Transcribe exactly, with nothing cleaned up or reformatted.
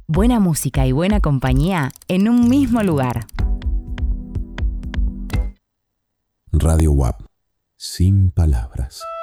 Buena música y buena compañía en un mismo lugar. Radio W A P. Sin palabras.